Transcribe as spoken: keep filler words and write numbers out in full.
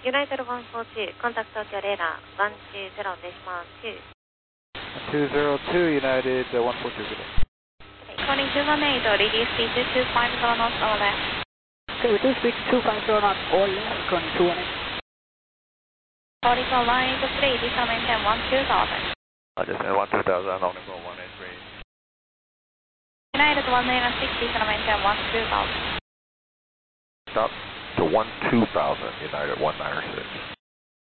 United one four two, contact Tokyo radar one two zero decimal two. two zero two United uh, one four two, good day. Calling two one eight, reduce speed to two five zero knots over there. Okay, reduce speed to two five zero knots, all left, calling two one eight. Calling for one eight three, descend maintain one two thousand. I just said one two thousand, I'm only for one eight three. United one eight six, descend maintain one two thousand. Stop to one two thousand, United one nine six.